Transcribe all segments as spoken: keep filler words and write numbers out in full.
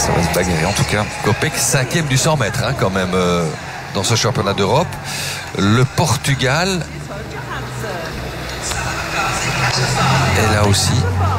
Ça va se bagarrer en tout cas. Kopeck cinquième du cent mètres hein, quand même euh, dans ce championnat d'Europe. Le Portugal est là aussi.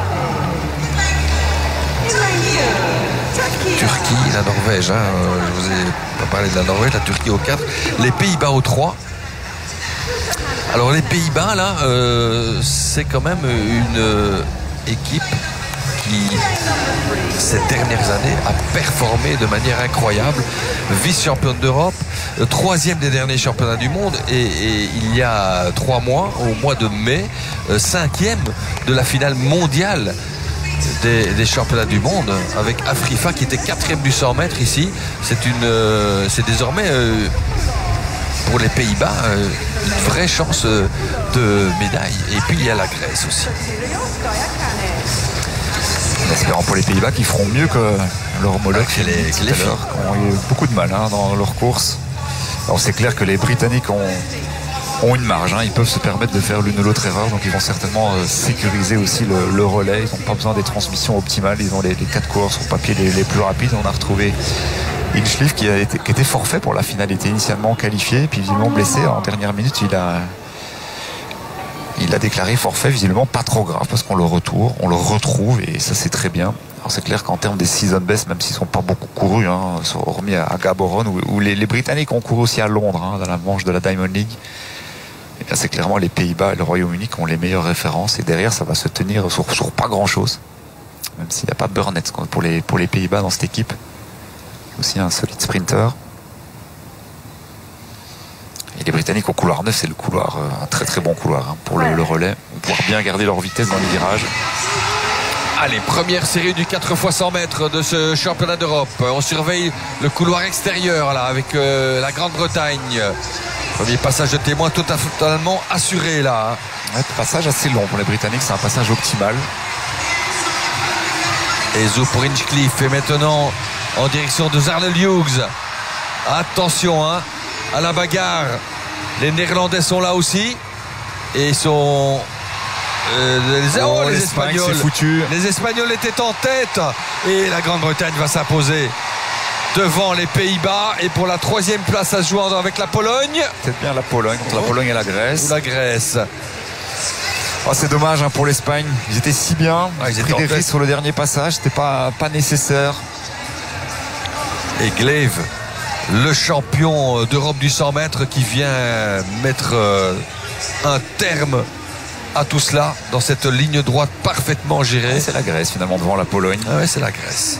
Turquie, la Norvège. Hein, je vous ai pas parlé de la Norvège, la Turquie au quatre. Les Pays-Bas au trois. Alors les Pays-Bas là, euh, c'est quand même une euh, équipe qui, ces dernières années, a performé de manière incroyable. Vice-championne d'Europe, troisième des derniers championnats du monde et, et il y a trois mois, au mois de mai, euh, cinquième de la finale mondiale des, des championnats du monde avec Afrifa qui était quatrième du cent mètres ici. C'est une, euh, c'est désormais euh, pour les Pays-Bas euh, une vraie chance euh, de médaille. Et puis il y a la Grèce aussi. En espérant pour les Pays-Bas qui feront mieux que leur homologue qui les, qui les qui ont eu beaucoup de mal hein, dans leur course. Alors c'est clair que les Britanniques ont, ont une marge, hein. Ils peuvent se permettre de faire l'une ou l'autre erreur, donc ils vont certainement euh, sécuriser aussi le, le relais. Ils n'ont pas besoin des transmissions optimales, ils ont les, les quatre coureurs sur papier les, les plus rapides. On a retrouvé Inchliff qui, a été, qui était forfait pour la finale, il était initialement qualifié, puis visiblement blessé en dernière minute. Il a, il a déclaré forfait, visiblement pas trop grave parce qu'on le retourne, on le retrouve et ça c'est très bien. Alors c'est clair qu'en termes des season best, même s'ils ne sont pas beaucoup courus, hein, hormis à Gaborone, où, où les, les Britanniques ont couru aussi à Londres, hein, dans la manche de la Diamond League. Et là c'est clairement les Pays-Bas et le Royaume-Uni qui ont les meilleures références et derrière ça va se tenir sur, sur pas grand-chose, même s'il n'y a pas Burnett pour les, pour les Pays-Bas dans cette équipe. Aussi un solide sprinter. Et les Britanniques au couloir neuf, c'est le couloir, un très très bon couloir hein, pour le, le relais. On pourra bien garder leur vitesse dans les virages. Allez, première série du quatre fois cent mètres de ce championnat d'Europe. On surveille le couloir extérieur là avec euh, la Grande-Bretagne. Premier passage de témoin totalement assuré là. Ouais, passage assez long pour les Britanniques, c'est un passage optimal. Et Zo pour Hinchcliffe et maintenant en direction de Zarle Hughes. Attention hein, à la bagarre. Les Néerlandais sont là aussi. Et ils sont... Euh, les, oh, oh, les Espagnols. Foutu. Les Espagnols étaient en tête. Et la Grande-Bretagne va s'imposer devant les Pays-Bas. Et pour la troisième place, ça se joue avec la Pologne. C'est bien la Pologne, contre oh. la Pologne et la Grèce. Ou la Grèce. Oh, c'est dommage hein, pour l'Espagne. Ils étaient si bien. Ils, ils ont pris des risques sur le dernier passage. C'était pas, pas nécessaire. Et Glaive, le champion d'Europe du cent mètres qui vient mettre euh, un terme à tout cela dans cette ligne droite parfaitement gérée. C'est la Grèce finalement devant la Pologne. Ah ouais, c'est la Grèce.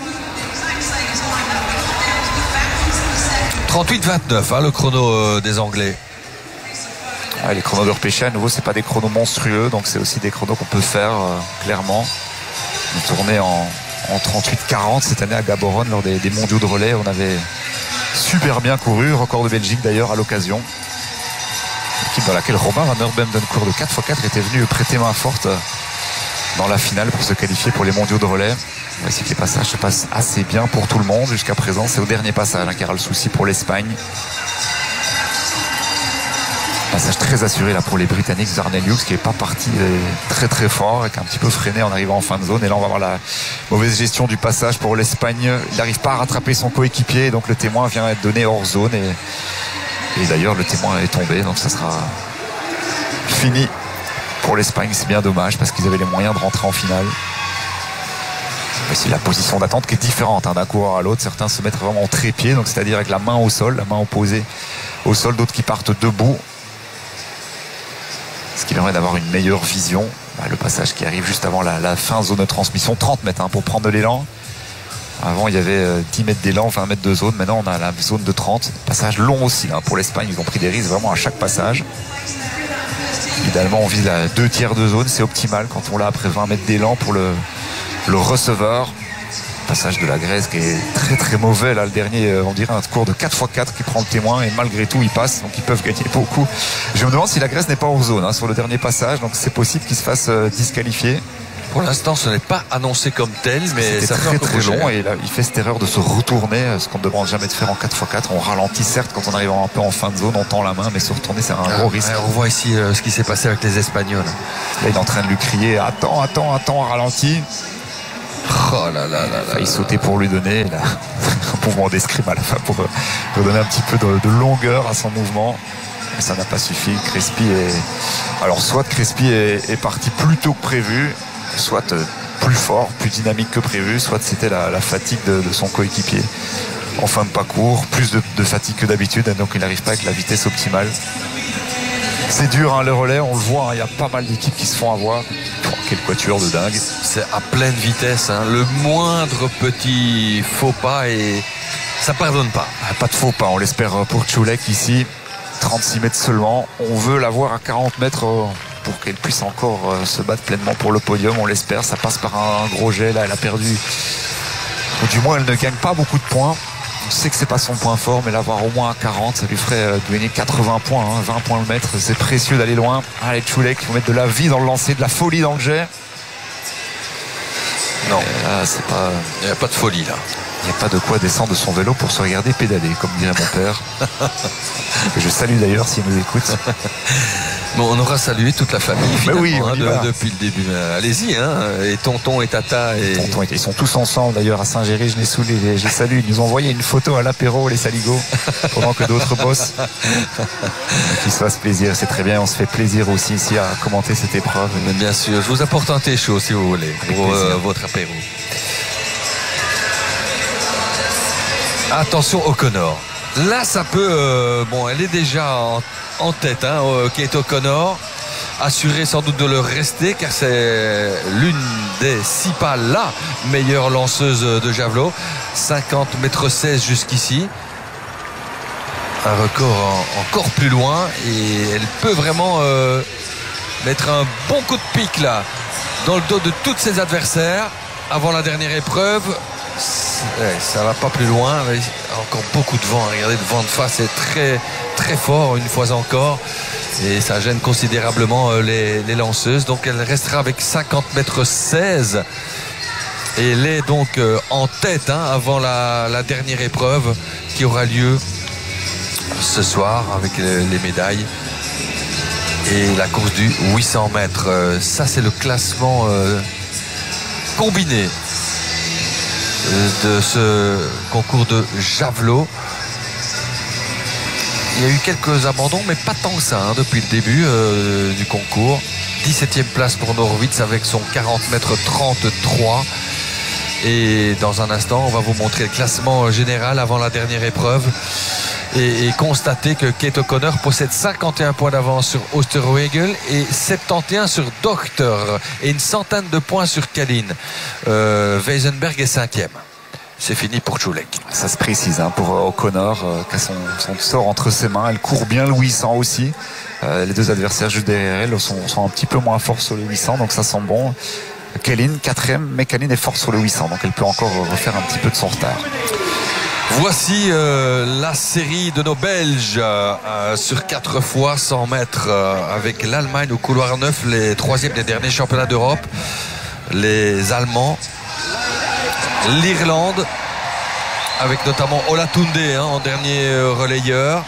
trente-huit vingt-neuf hein, le chrono euh, des Anglais. Ah, les chronos de repêchage à nouveau c'est pas des chronos monstrueux, donc c'est aussi des chronos qu'on peut faire euh, clairement. On tournait en, en trente-huit quarante cette année à Gaborone lors des, des mondiaux de relais. On avait super bien couru, record de Belgique d'ailleurs à l'occasion. Équipe dans laquelle Robin Van Urbemden, cours de quatre fois quatre, était venu prêter main forte dans la finale pour se qualifier pour les mondiaux de relais. On va essayer que les passages se passent assez bien pour tout le monde jusqu'à présent. C'est au dernier passage hein, qu'il y aura le souci pour l'Espagne. Passage très assuré là pour les Britanniques. Zarle Hughes qui n'est pas parti très très fort et qui a un petit peu freiné en arrivant en fin de zone. Et là on va voir la mauvaise gestion du passage pour l'Espagne. Il n'arrive pas à rattraper son coéquipier, donc le témoin vient être donné hors zone et, et d'ailleurs le témoin est tombé, donc ça sera fini pour l'Espagne. C'est bien dommage parce qu'ils avaient les moyens de rentrer en finale. Mais c'est la position d'attente qui est différente hein, d'un coureur à l'autre. Certains se mettent vraiment en trépied, donc c'est-à-dire avec la main au sol, la main opposée au sol, d'autres qui partent debout, ce qui permet d'avoir une meilleure vision. Bah, le passage qui arrive juste avant la, la fin zone de transmission, trente mètres hein, pour prendre de l'élan. Avant il y avait dix mètres d'élan, vingt mètres de zone. Maintenant on a la zone de trente. Passage long aussi hein, pour l'Espagne. Ils ont pris des risques vraiment à chaque passage. Idéalement on vise à deux tiers de zone, c'est optimal quand on l'a après vingt mètres d'élan pour le, le receveur. Passage de la Grèce qui est très très mauvais là, le dernier on dirait un cours de quatre fois quatre qui prend le témoin et malgré tout il passe, donc ils peuvent gagner beaucoup. Je me demande si la Grèce n'est pas hors zone hein, sur le dernier passage, donc c'est possible qu'il se fasse euh, disqualifier. Pour l'instant ce n'est pas annoncé comme tel, mais c'est très très long et là il fait cette erreur de se retourner, ce qu'on ne demande jamais de faire en quatre fois quatre. On ralentit certes quand on arrive un peu en fin de zone, on tend la main, mais se retourner c'est un ah, gros risque. Ouais, on voit ici euh, ce qui s'est passé avec les Espagnols. Là il est en train de lui crier attends, attends, attends, ralenti. Oh là là là là. Il a failli sauter pour lui donner là, un mouvement d'escrime à la fin pour, pour donner un petit peu de, de longueur à son mouvement. Mais ça n'a pas suffi. Crespi est. Alors, soit Crespi est, est parti plus tôt que prévu, soit plus fort, plus dynamique que prévu, soit c'était la, la fatigue de, de son coéquipier. En fin de parcours, plus de, de fatigue que d'habitude, donc il n'arrive pas avec la vitesse optimale. C'est dur hein, le relais, on le voit, il hein, y a pas mal d'équipes qui se font avoir. Oh, quel quatuor de dingue. C'est à pleine vitesse, hein. Le moindre petit faux pas et ça pardonne pas. Ah, pas de faux pas, on l'espère pour Čulek ici. trente-six mètres seulement. On veut l'avoir à quarante mètres pour qu'elle puisse encore se battre pleinement pour le podium. On l'espère, ça passe par un gros jet. Là, elle a perdu, ou du moins elle ne gagne pas beaucoup de points. On sait que c'est pas son point fort, mais l'avoir au moins à quarante, ça lui ferait gagner quatre-vingts points, hein, vingt points le mètre. C'est précieux d'aller loin. Allez, Čulek, il faut mettre de la vie dans le lancer, de la folie dans le jet. Non, là, c'est pas. Il n'y a pas de folie là. Il n'y a pas de quoi descendre de son vélo pour se regarder pédaler, comme dirait mon père. Et je salue d'ailleurs s'il nous écoute. Bon, on aura salué toute la famille finalement, oui, hein, de, depuis le début. Allez-y, hein, et tonton et tata. Et... Tonton et... Ils sont tous ensemble d'ailleurs à Saint-Géry-Genessous. Les, les salue. Ils nous ont envoyé une photo à l'apéro, les saligots, pendant que d'autres bossent. Qu'ils se fassent plaisir, c'est très bien. On se fait plaisir aussi ici à commenter cette épreuve. Mais bien sûr, je vous apporte un thé chaud si vous voulez, avec pour euh, votre apéro. Attention O'Connor. Là, ça peut. Euh, bon, elle est déjà en, en tête, hein, Kate O'Connor. Assurée sans doute de le rester, car c'est l'une des, si pas la meilleure lanceuse de javelot. cinquante mètres seize jusqu'ici. Un record en, encore plus loin. Et elle peut vraiment euh, mettre un bon coup de pic là, dans le dos de tous ses adversaires avant la dernière épreuve. Ouais, ça va pas plus loin, mais encore beaucoup de vent. Regardez, le vent de face est très très fort une fois encore et ça gêne considérablement les, les lanceuses. Donc elle restera avec cinquante mètres seize et elle est donc en tête hein, avant la, la dernière épreuve qui aura lieu ce soir avec les, les médailles et la course du huit cents mètres. Ça c'est le classement euh, combiné de ce concours de javelot. Il y a eu quelques abandons, mais pas tant que ça hein, depuis le début euh, du concours. dix-septième place pour Norwitz avec son quarante mètres trente-trois. Et dans un instant, on va vous montrer le classement général avant la dernière épreuve. Et, et constater que Kate O'Connor possède cinquante et un points d'avance sur Oosterwegel et soixante et onze sur Doctor et une centaine de points sur Kalin. Euh, Weisenberg est cinquième. C'est fini pour Čulek. Ça se précise hein, pour O'Connor euh, qui a son, son sort entre ses mains. Elle court bien le huit cents aussi. Euh, les deux adversaires juste derrière elle sont, sont un petit peu moins forts sur le huit cents, donc ça sent bon. Kalin quatrième, mais Kalin est forte sur le huit cents, donc elle peut encore refaire un petit peu de son retard. Voici euh, la série de nos Belges euh, sur quatre fois cent mètres euh, avec l'Allemagne au couloir neuf, les troisièmes des derniers championnats d'Europe, les Allemands, l'Irlande avec notamment Olatunde hein, en dernier euh, relayeur.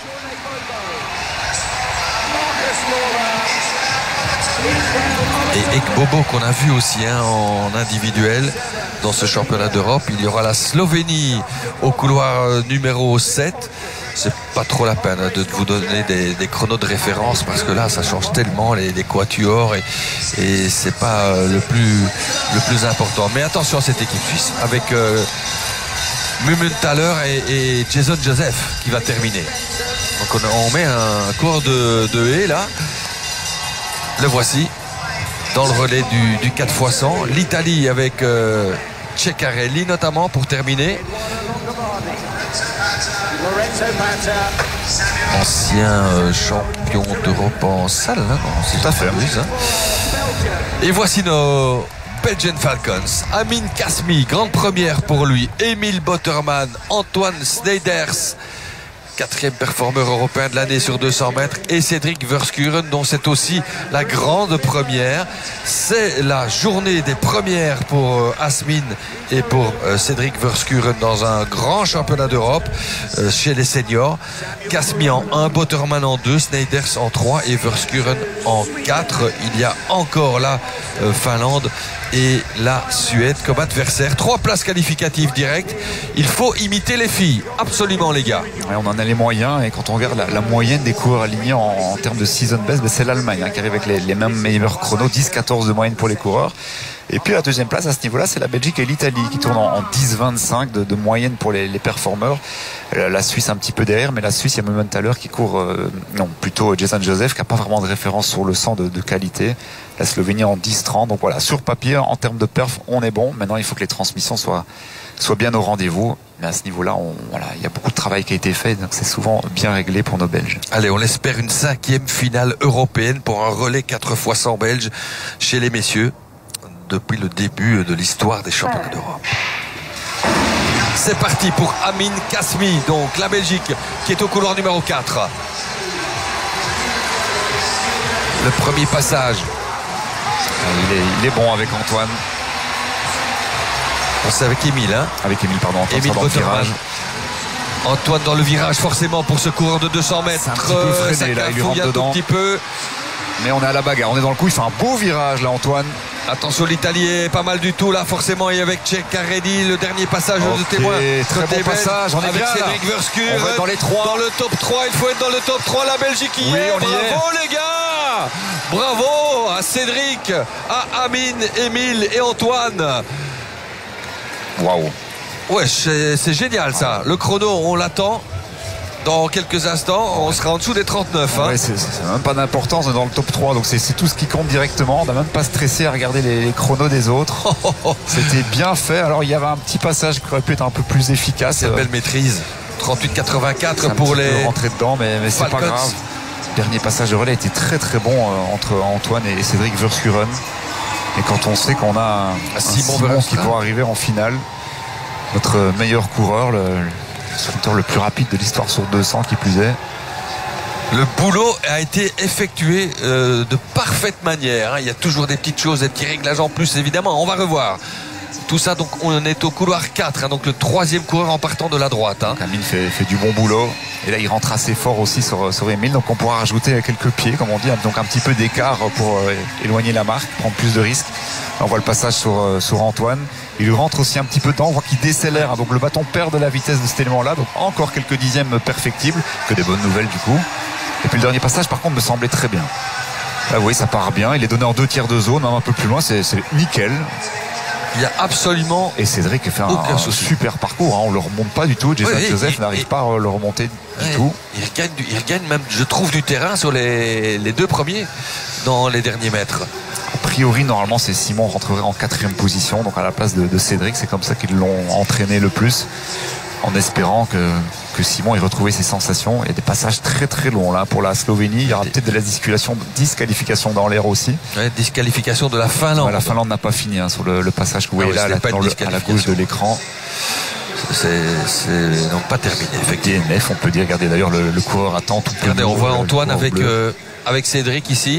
Et Ekbobo qu'on a vu aussi hein, en individuel dans ce championnat d'Europe. Il y aura la Slovénie au couloir numéro sept. C'est pas trop la peine de vous donner des, des chronos de référence parce que là ça change tellement les, les quatuors et, et c'est pas le plus, le plus important. Mais attention à cette équipe suisse avec euh, Mümmünthaler et, et Jason Joseph qui va terminer. Donc on, on met un cours de, de haie là. Le voici dans le relais du, du quatre fois cent. L'Italie avec euh, Ceccarelli notamment pour terminer. Ancien euh, champion d'Europe en salle, hein, non, tout à fait. Plus, hein. Et voici nos Belgian Falcons. Amin Kasmi, grande première pour lui. Emil Botterman, Antoine Sneijdersz, quatrième performeur européen de l'année sur deux cents mètres, et Cédric Verschuren dont c'est aussi la grande première. C'est la journée des premières pour euh, Asmin et pour euh, Cédric Verschuren dans un grand championnat d'Europe euh, chez les seniors. Kasmi en un, Botterman en deux, Sneijdersz en trois et Verschuren en quatre. Il y a encore là euh, Finlande et la Suède comme adversaire. Trois places qualificatives directes. Il faut imiter les filles, absolument les gars. Ouais, on en a les moyens, et quand on regarde la, la moyenne des coureurs alignés en, en termes de season best, ben c'est l'Allemagne hein, qui arrive avec les, les mêmes meilleurs chronos, dix quatorze de moyenne pour les coureurs. Et puis la deuxième place à ce niveau-là, c'est la Belgique et l'Italie qui tournent en, en dix vingt-cinq de, de moyenne pour les, les performeurs. La Suisse un petit peu derrière, mais la Suisse, il y a Mumenthaler qui court, euh, non, plutôt Jason Joseph qui n'a pas vraiment de référence sur le cent de, de qualité. La Slovénie en dix trente. Donc voilà, sur papier, en termes de perf, on est bon. Maintenant, il faut que les transmissions soient, soient bien au rendez-vous. Mais à ce niveau-là, on, voilà, il y a beaucoup de travail qui a été fait, donc c'est souvent bien réglé pour nos Belges. Allez, on espère une cinquième finale européenne pour un relais quatre fois cent belge chez les messieurs, depuis le début de l'histoire des championnats d'Europe. C'est parti pour Amin Kasmi, donc la Belgique qui est au couloir numéro quatre. Le premier passage. Il est, il est bon avec Antoine. C'est avec Émile, hein Avec Émile, pardon. Antoine Émile dans le virage. Antoine dans le virage, forcément, pour ce coureur de deux cents mètres. C'est un petit peu freiné, ça là, il lui rentre un dedans. tout petit peu. Mais on est à la bagarre, on est dans le coup, il fait un beau virage là, Antoine. Attention, l'Italie est pas mal du tout là, forcément, et avec Ceccarelli, le dernier passage okay, de témoin. Très bon passage, on est avec bien, Cédric Verskur. On va être dans les trois. Dans le top trois, il faut être dans le top trois, la Belgique y oui, est. on y Bravo est. les gars. Bravo à Cédric, à Amine, Émile et Antoine. Waouh. Ouais, c'est génial ça. Le chrono, on l'attend. Dans quelques instants, on sera en dessous des trente-neuf. Hein. Ouais, c'est même pas d'importance, on est dans le top trois, donc c'est tout ce qui compte directement. On n'a même pas stressé à regarder les, les chronos des autres. C'était bien fait. Alors il y avait un petit passage qui aurait pu être un peu plus efficace. C'est une belle maîtrise. trente-huit quatre-vingt-quatre pour les. Rentrer dedans, mais, mais c'est pas grave. Le dernier passage de relais était très très bon euh, entre Antoine et Cédric Verskuren. Et quand on sait qu'on a un, un Simon, Simon qui va arriver en finale, notre meilleur coureur, le, le sprinter le plus rapide de l'histoire sur deux cents qui plus est. Le boulot a été effectué euh, de parfaite manière. Hein. Il y a toujours des petites choses, des petits réglages en plus, évidemment. On va revoir tout ça. Donc on est au couloir quatre, hein, donc le troisième coureur en partant de la droite. Hein. Amine fait, fait du bon boulot. Et là il rentre assez fort aussi sur, sur Émile. Donc on pourra rajouter quelques pieds, comme on dit, donc un petit peu d'écart pour euh, éloigner la marque, prendre plus de risques. Là, on voit le passage sur, euh, sur Antoine. Il lui rentre aussi un petit peu dedans. On voit qu'il décélère. Hein, donc le bâton perd de la vitesse de cet élément-là. Donc encore quelques dixièmes perfectibles. Que des bonnes nouvelles du coup. Et puis le dernier passage par contre me semblait très bien. Là oui, ça part bien. Il est donné en deux tiers de zone, même un peu plus loin. C'est nickel. Il y a absolument. Et Cédric a fait un, un super parcours. Hein. On ne le remonte pas du tout. Jason oui, Joseph n'arrive pas à le remonter du oui, tout. Il gagne, il gagne même, je trouve, du terrain sur les, les deux premiers dans les derniers mètres. A priori, normalement, c'est Simon rentrerait en quatrième position. Donc à la place de, de Cédric, c'est comme ça qu'ils l'ont entraîné le plus. En espérant que, que Simon ait retrouvé ses sensations. Il y a des passages très très longs là pour la Slovénie. Il y aura peut-être de la disqualification, disqualification dans l'air aussi. Ouais, disqualification de la Finlande. Ouais, la Finlande n'a pas fini hein, sur le, le passage que vous voyez ah, là, là dans le, à la gauche de l'écran. C'est donc pas terminé. Effectivement. D N F, on peut dire. Regardez d'ailleurs le, le coureur attend tout. Regardez, on voit Antoine avec, euh, avec Cédric ici.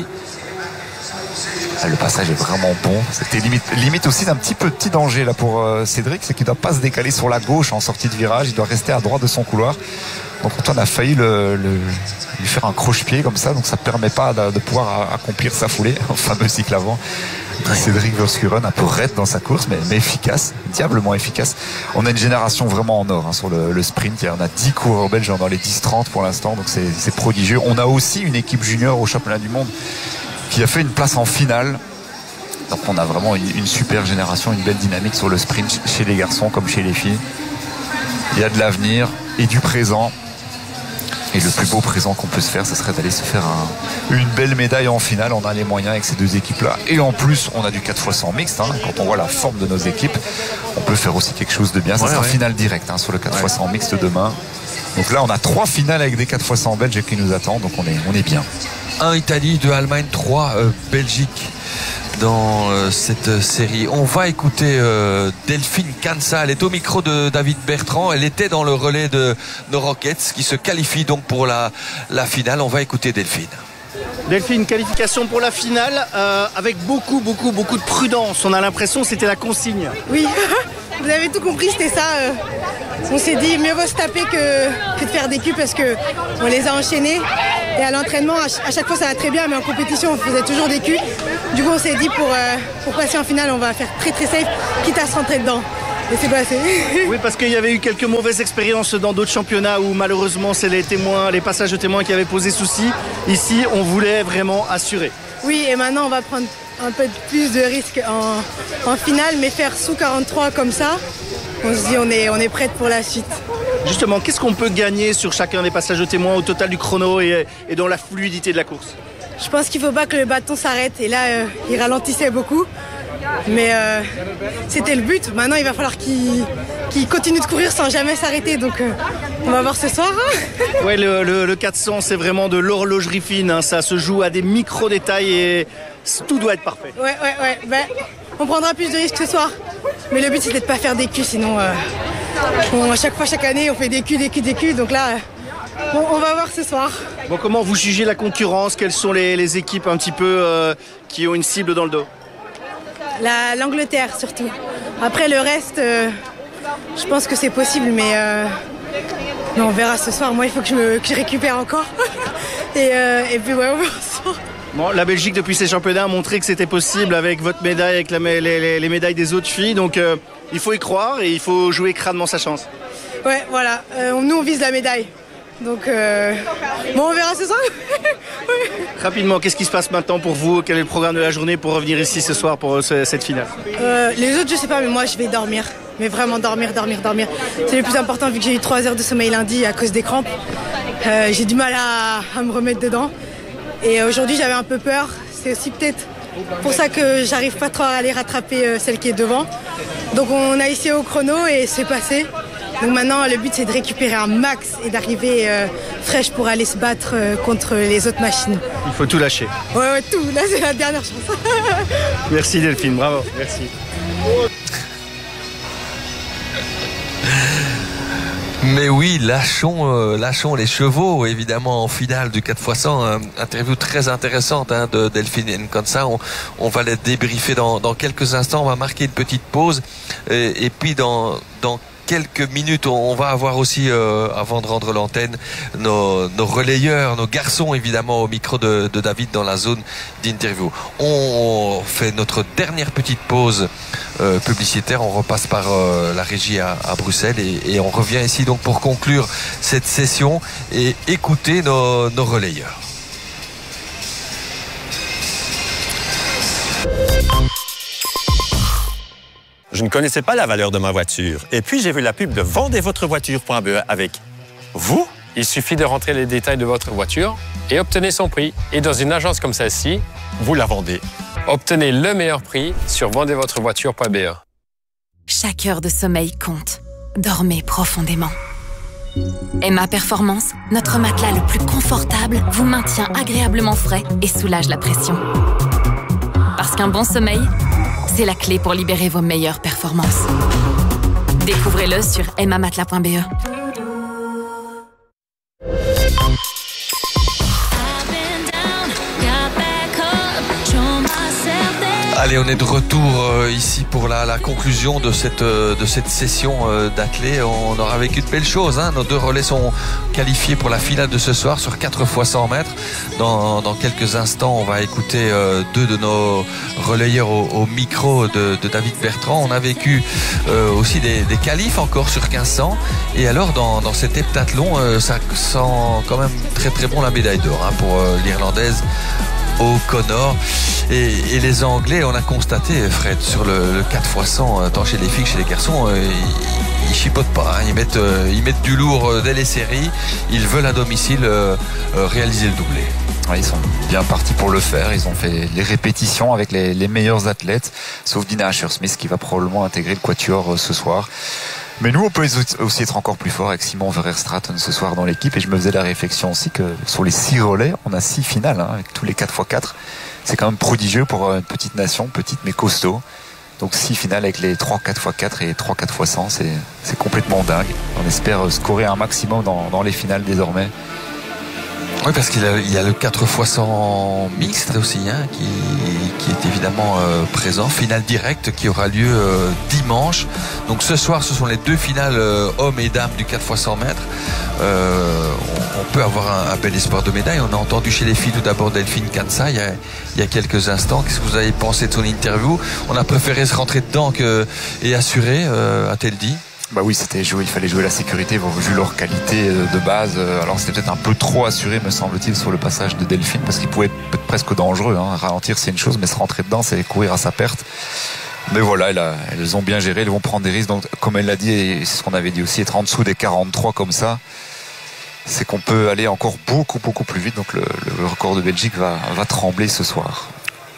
Le passage est vraiment bon. C'était limite, limite aussi d'un petit petit danger là pour euh, Cédric, c'est qu'il ne doit pas se décaler sur la gauche en sortie de virage. Il doit rester à droite de son couloir. Donc Antoine a failli le, le, lui faire un croche-pied comme ça. Donc ça ne permet pas de, de pouvoir accomplir sa foulée, un fameux cycle avant. Ouais. Cédric Verskuren un peu raide dans sa course, mais, mais efficace, diablement efficace. On a une génération vraiment en or hein, sur le, le sprint. On a dix coureurs belges dans les dix trente pour l'instant. Donc c'est prodigieux. On a aussi une équipe junior au championnat du monde qui a fait une place en finale. Donc on a vraiment une, une super génération, une belle dynamique sur le sprint chez les garçons comme chez les filles. Il y a de l'avenir et du présent. Et le plus beau présent qu'on peut se faire, ce serait d'aller se faire un, une belle médaille en finale. On a les moyens avec ces deux équipes-là. Et en plus, on a du quatre fois cent mixte. Hein. Quand on voit la forme de nos équipes, on peut faire aussi quelque chose de bien. Ça ouais, sera ouais. finale directe hein, sur le quatre fois cent mixte demain. Donc là, on a trois finales avec des quatre fois cent belges qui nous attendent. Donc on est, on est bien. un Italie, deux Allemagne, trois euh, Belgique dans euh, cette série. On va écouter euh, Delphine Kansa. Elle est au micro de David Bertrand. Elle était dans le relais de nos Rockets qui se qualifie donc pour la, la finale. On va écouter Delphine. Delphine, qualification pour la finale euh, avec beaucoup, beaucoup, beaucoup de prudence. On a l'impression que c'était la consigne. Oui, vous avez tout compris, c'était ça. Euh, on s'est dit mieux vaut se taper que, que de faire des culs parce qu'on les a enchaînés. Et à l'entraînement, à chaque fois ça va très bien, mais en compétition on faisait toujours des culs. Du coup on s'est dit pour, euh, pour passer en finale, on va faire très très safe, quitte à se rentrer dedans. Et c'est passé. Oui, parce qu'il y avait eu quelques mauvaises expériences dans d'autres championnats où malheureusement c'est les témoins, les passages de témoins qui avaient posé souci. Ici, on voulait vraiment assurer. Oui, et maintenant on va prendre un peu plus de risques en, en finale, mais faire sous quarante-trois comme ça, on se dit on est, on est prête pour la suite. Justement, qu'est-ce qu'on peut gagner sur chacun des passages de témoins au total du chrono et, et dans la fluidité de la course? Je pense qu'il ne faut pas que le bâton s'arrête, et là euh, il ralentissait beaucoup. Mais euh, c'était le but. Maintenant, il va falloir qu'il qu'il continue de courir sans jamais s'arrêter. Donc, euh, on va voir ce soir. Hein. Ouais, le, le, le quatre cents, c'est vraiment de l'horlogerie fine. Hein. Ça se joue à des micro-détails et tout doit être parfait. Ouais, ouais, ouais. Ben, on prendra plus de risques ce soir. Mais le but, c'était de ne pas faire des culs. Sinon, euh, on, à chaque fois, chaque année, on fait des culs, des culs, des culs. Donc là, euh, on, on va voir ce soir. Bon, comment vous jugez la concurrence? Quelles sont les, les équipes un petit peu euh, qui ont une cible dans le dos? La, l'Angleterre surtout. Après le reste, euh, je pense que c'est possible, mais euh, non, on verra ce soir. Moi, il faut que je, me, que je récupère encore. et, euh, et puis ouais, on verra ce soir. Bon, la Belgique, depuis ces championnats, a montré que c'était possible avec votre médaille, avec la, les, les, les médailles des autres filles. Donc, euh, il faut y croire et il faut jouer crânement sa chance. Ouais, voilà. Euh, nous, on vise la médaille. Donc, euh... bon, on verra ce soir. Oui. Rapidement, qu'est-ce qui se passe maintenant pour vous? Quel est le programme de la journée pour revenir ici ce soir pour ce, cette finale? euh, Les autres, je sais pas, mais moi, je vais dormir. Mais vraiment dormir, dormir, dormir. C'est le plus important vu que j'ai eu trois heures de sommeil lundi à cause des crampes. Euh, j'ai du mal à, à me remettre dedans. Et aujourd'hui, j'avais un peu peur. C'est aussi peut-être pour ça que j'arrive pas trop à aller rattraper celle qui est devant. Donc, on a essayé au chrono et c'est passé. Donc maintenant, le but, c'est de récupérer un max et d'arriver euh, fraîche pour aller se battre euh, contre les autres machines. Il faut tout lâcher. Ouais, ouais, tout. Là, c'est la dernière chance. Merci Delphine, bravo. Merci. Mais oui, lâchons, euh, lâchons les chevaux, évidemment, en finale du quatre fois cent. Euh, interview très intéressante hein, de Delphine Nkonsa. On, on va les débriefer dans, dans quelques instants. On va marquer une petite pause. Et, et puis, dans, dans quelques minutes, on va avoir aussi, euh, avant de rendre l'antenne, nos, nos relayeurs, nos garçons évidemment au micro de, de David dans la zone d'interview. On fait notre dernière petite pause euh, publicitaire, on repasse par euh, la régie à, à Bruxelles et, et on revient ici donc pour conclure cette session et écouter nos, nos relayeurs. Je ne connaissais pas la valeur de ma voiture. Et puis, j'ai vu la pub de vendez votre voiture point b e avec vous. Il suffit de rentrer les détails de votre voiture et obtenez son prix. Et dans une agence comme celle-ci, vous la vendez. Obtenez le meilleur prix sur vendez votre voiture point b e. Chaque heure de sommeil compte. Dormez profondément. Emma Performance, notre matelas le plus confortable, vous maintient agréablement frais et soulage la pression. Parce qu'un bon sommeil, c'est la clé pour libérer vos meilleures performances. Découvrez-le sur emma matelas point b e. Allez, on est de retour euh, ici pour la, la conclusion de cette, euh, de cette session euh, d'athlée. On aura vécu de belles choses. Hein. Nos deux relais sont qualifiés pour la finale de ce soir sur quatre fois cent mètres. Dans, dans quelques instants, on va écouter euh, deux de nos relayeurs au, au micro de, de David Bertrand. On a vécu euh, aussi des, des qualifs encore sur quinze cents. Et alors, dans, dans cet heptathlon, euh, ça sent quand même très très bon la médaille d'or hein, pour euh, l'Irlandaise O'Connor. Et, et les Anglais, on a constaté, Fred, sur le, le quatre fois cent, tant chez les filles que chez les garçons, euh, ils, ils chipotent pas. Hein, ils, mettent, euh, ils mettent du lourd euh, dès les séries. Ils veulent à domicile euh, euh, réaliser le doublé. Ouais, ils sont bien partis pour le faire. Ils ont fait les répétitions avec les, les meilleurs athlètes, sauf Dina Asher-Smith qui va probablement intégrer le quatuor euh, ce soir. Mais nous, on peut aussi être encore plus fort avec Simon Verheyst-Stratton ce soir dans l'équipe. Et je me faisais la réflexion aussi que sur les six relais, on a six finales hein, avec tous les quatre fois quatre. C'est quand même prodigieux pour une petite nation, petite mais costaud. Donc six finales avec les trois quatre fois quatre et trois quatre fois cent, c'est, c'est complètement dingue. On espère scorer un maximum dans, dans les finales désormais. Oui, parce qu'il a, il y a le quatre fois cent mixte aussi, hein, qui, qui est évidemment euh, présent. Finale directe qui aura lieu euh, dimanche. Donc ce soir, ce sont les deux finales euh, hommes et dames du quatre fois cent mètres. Euh, on, on peut avoir un, un bel espoir de médaille. On a entendu chez les filles tout d'abord Delphine Kansa il y a, il y a quelques instants. Qu'est-ce que vous avez pensé de son interview? On a préféré se rentrer dedans que, et assurer, euh, a-t-elle dit? Bah oui, c'était jouer, il fallait jouer la sécurité vu leur qualité de base. Alors c'était peut-être un peu trop assuré, me semble-t-il, sur le passage de Delphine, parce qu'il pouvait être presque dangereux. Hein. Ralentir, c'est une chose, mais se rentrer dedans, c'est courir à sa perte. Mais voilà, elles, elles ont bien géré, elles vont prendre des risques. Donc, comme elle l'a dit, et c'est ce qu'on avait dit aussi, être en dessous des quarante-trois comme ça, c'est qu'on peut aller encore beaucoup, beaucoup plus vite. Donc le, le record de Belgique va, va trembler ce soir.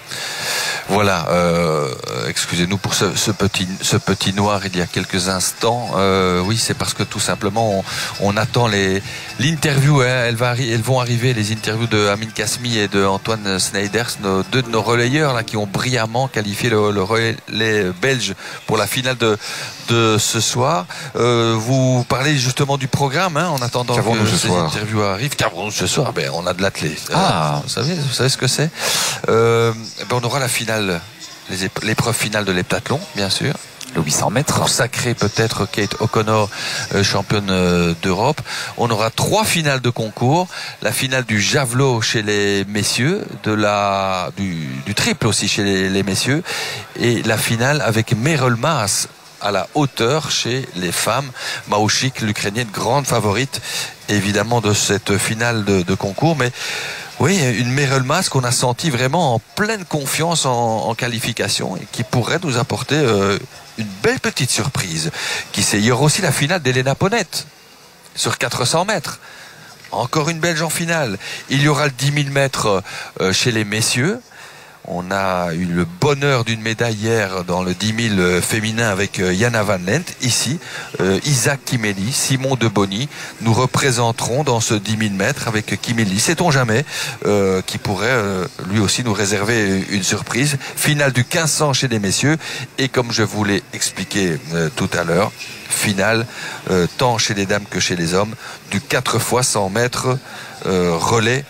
Voilà, euh, excusez-nous pour ce, ce petit ce petit noir il y a quelques instants. Euh, oui, c'est parce que tout simplement on, on attend les l'interview. Hein, elle va elles vont arriver les interviews de Amine Kasmi et de Antoine Sneijdersz, nos, deux de nos relayeurs là qui ont brillamment qualifié le, le relais belge pour la finale de de ce soir. Euh, vous parlez justement du programme hein, en attendant que ces soir. interviews arrivent. Qu'avons-nous ce soir? Ben on a de l'athlète. Ah, euh, vous savez, vous savez ce que c'est. Euh, ben on aura la finale. L'épreuve finale de l'heptathlon, bien sûr. Le huit cents mètres. Consacré peut-être Kate O'Connor, euh, championne euh, d'Europe. On aura trois finales de concours. La finale du javelot chez les messieurs, de la, du, du triple aussi chez les, les messieurs. Et la finale avec Merel Maas à la hauteur chez les femmes. Maouchik, l'Ukrainienne, grande favorite évidemment de cette finale de, de concours. Mais oui, une Merel Maas qu'on a senti vraiment en pleine confiance en, en qualification et qui pourrait nous apporter euh, une belle petite surprise. Qui c'est, il y aura aussi la finale d'Elena Ponette sur quatre cents mètres. Encore une Belge en finale. Il y aura le dix mille mètres euh, chez les messieurs. On a eu le bonheur d'une médaille hier dans le dix mille féminin avec Jana Van Lent. Ici, euh, Isaac Kimeli, Simon Deboni nous représenteront dans ce dix mille mètres avec Kimeli. Sait-on jamais euh, qui pourrait euh, lui aussi nous réserver une surprise. Finale du quinze cents chez les messieurs. Et comme je vous l'ai expliqué euh, tout à l'heure, finale euh, tant chez les dames que chez les hommes du quatre fois cent mètres euh, relais.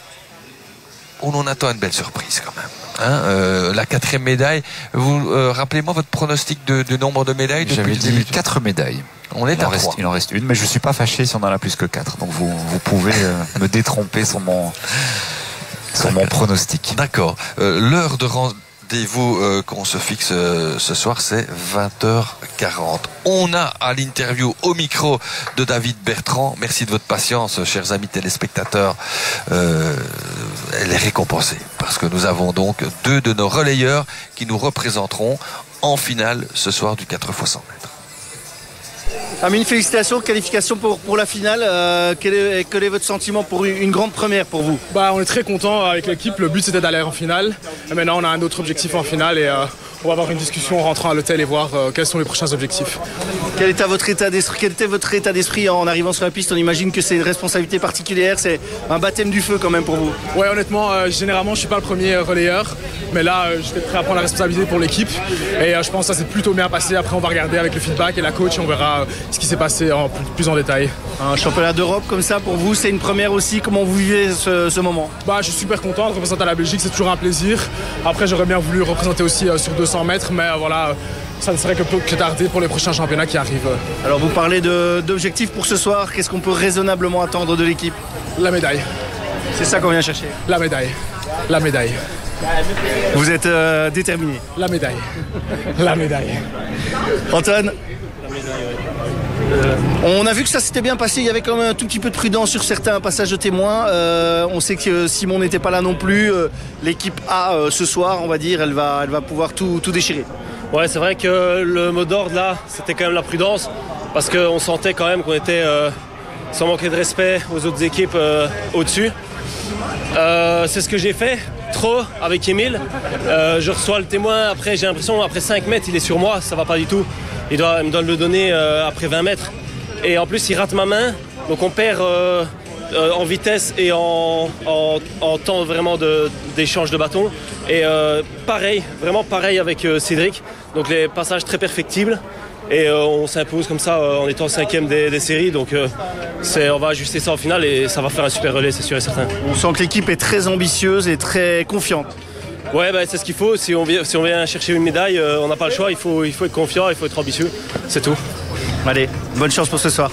On en attend une belle surprise quand même. Hein, euh, la quatrième médaille. Vous euh, rappelez-moi votre pronostic de, de nombre de médailles. J'avais dit quatre médailles. On est il à en reste, trois. Il en reste une, mais je suis pas fâché si on en a plus que quatre. Donc vous, vous pouvez euh, me détromper sur mon sur mon pronostic. D'accord. Euh, l'heure de rendez-vous euh, qu'on se fixe euh, ce soir, c'est vingt heures quarante. On a à l'interview au micro de David Bertrand. Merci de votre patience, chers amis téléspectateurs. Euh, elle est récompensée parce que nous avons donc deux de nos relayeurs qui nous représenteront en finale ce soir du quatre fois cent mètres. Amine, félicitations, qualification pour, pour la finale. Euh, quel, est, quel est votre sentiment pour une, une grande première pour vous? Bah, on est très content avec l'équipe. Le but c'était d'aller en finale. Et maintenant on a un autre objectif en finale et euh, on va avoir une discussion en rentrant à l'hôtel et voir euh, quels sont les prochains objectifs. Quel était votre état d'esprit, quel était votre état d'esprit en arrivant sur la piste? On imagine que c'est une responsabilité particulière, c'est un baptême du feu quand même pour vous. Ouais, honnêtement, euh, généralement je suis pas le premier relayeur, mais là euh, j'étais prêt à prendre la responsabilité pour l'équipe et euh, je pense que ça s'est plutôt bien passé. Après on va regarder avec le feedback et la coach et on verra euh, ce qui s'est passé en plus, plus en détail. Un championnat d'Europe comme ça pour vous, c'est une première aussi. Comment vous vivez ce, ce moment? Bah, je suis super content de représenter la Belgique, c'est toujours un plaisir. Après j'aurais bien voulu représenter aussi euh, sur deux cents mètres, mais euh, voilà. Ça ne serait que peu que tardé pour les prochains championnats qui arrivent. Alors vous parlez de, d'objectifs pour ce soir. Qu'est-ce qu'on peut raisonnablement attendre de l'équipe? La médaille. C'est ça qu'on vient chercher? La médaille. La médaille. Vous êtes euh, déterminé? La médaille. La médaille. Antoine? La médaille, oui. Euh, on a vu que ça s'était bien passé. Il y avait quand même un tout petit peu de prudence sur certains passages de témoins. Euh, on sait que Simon n'était pas là non plus. Euh, l'équipe A euh, ce soir, on va dire, elle va, elle va pouvoir tout, tout déchirer. Ouais, c'est vrai que le mot d'ordre là, c'était quand même la prudence, parce qu'on sentait quand même qu'on était euh, sans manquer de respect aux autres équipes euh, au-dessus. Euh, c'est ce que j'ai fait, trop, avec Emile. Euh, je reçois le témoin, après j'ai l'impression, après cinq mètres, il est sur moi, ça va pas du tout. Il, doit, il me doit le donner euh, après vingt mètres. Et en plus, il rate ma main, donc on perd euh, euh, en vitesse et en, en, en temps vraiment de, d'échange de bâtons. Et euh, pareil, vraiment pareil avec euh, Cédric. Donc les passages très perfectibles. et euh, on s'impose comme ça euh, en étant cinquième des, des séries. Donc euh, c'est, on va ajuster ça en finale et ça va faire un super relais, c'est sûr et certain. On sent que l'équipe est très ambitieuse et très confiante. Ouais, bah, c'est ce qu'il faut. Si on vient, si on vient chercher une médaille, euh, on n'a pas le choix. Il faut, il faut être confiant, il faut être ambitieux. C'est tout. Allez, bonne chance pour ce soir.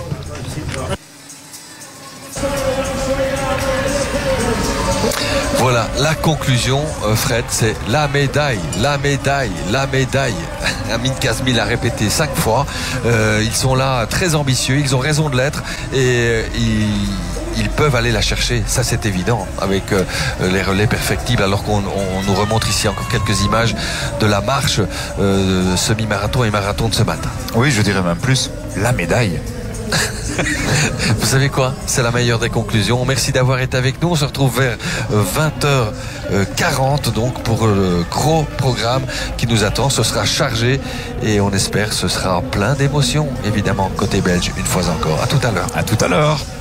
Voilà, la conclusion, euh, Fred, c'est la médaille, la médaille, la médaille. Amine Kazmi l'a répété cinq fois. Euh, ils sont là très ambitieux, ils ont raison de l'être et euh, ils, ils peuvent aller la chercher. Ça, c'est évident avec euh, les relais perfectibles. Alors qu'on on nous remontre ici encore quelques images de la marche euh, semi-marathon et marathon de ce matin. Oui, je dirais même plus, la médaille. Vous savez quoi? C'est la meilleure des conclusions. Merci d'avoir été avec nous. On se retrouve vers vingt heures quarante donc pour le gros programme qui nous attend. Ce sera chargé et on espère ce sera plein d'émotions évidemment côté belge une fois encore. À tout à l'heure. À tout à l'heure.